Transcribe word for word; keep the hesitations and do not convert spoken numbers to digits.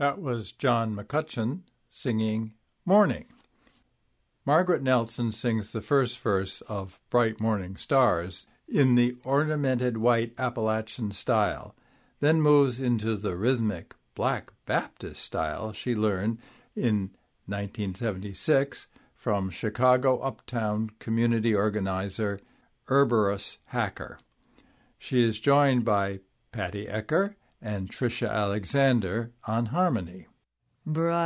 That was John McCutcheon singing Morning. Margaret Nelson sings the first verse of Bright Morning Stars in the ornamented white Appalachian style, then moves into the rhythmic Black Baptist style she learned in nineteen seventy-six from Chicago Uptown community organizer Erberus Hacker. She is joined by Patty Ecker and Tricia Alexander on harmony. Bright